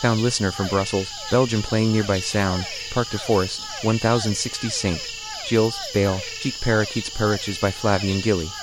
Found listener from Brussels, Belgium playing nearby sound, Parc de Forest, 1060 St. Gilles, Vale, Cheek Parakeets Periches by Flavian Gilly.